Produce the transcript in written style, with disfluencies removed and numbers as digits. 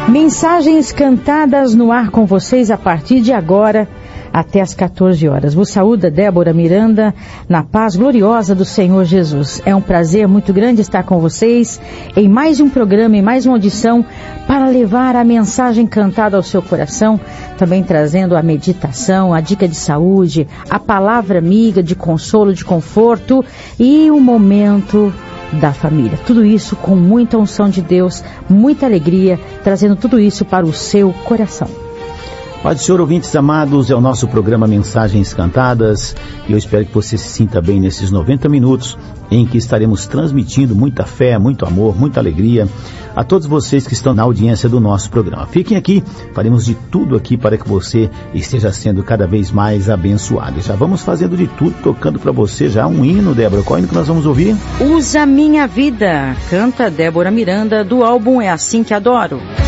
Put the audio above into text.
Mensagens cantadas no ar com vocês a partir de agora até às 14 horas. Vos saúda Débora Miranda, na paz gloriosa do Senhor Jesus. É um prazer muito grande estar com vocês em mais um programa, em mais uma audição, para levar a mensagem cantada ao seu coração, também trazendo a meditação, a dica de saúde, a palavra amiga de consolo, de conforto e o momento da família. Tudo isso com muita unção de Deus, muita alegria, trazendo tudo isso para o seu coração. Paz do Senhor, ouvintes amados, é o nosso programa Mensagens Cantadas e eu espero que você se sinta bem nesses 90 minutos em que estaremos transmitindo muita fé, muito amor, muita alegria a todos vocês que estão na audiência do nosso programa. Fiquem aqui, faremos de tudo aqui para que você esteja sendo cada vez mais abençoado. E já vamos fazendo de tudo, tocando para você já um hino, Débora. Qual hino que nós vamos ouvir? Usa Minha Vida, canta Débora Miranda, do álbum É Assim Que Adoro.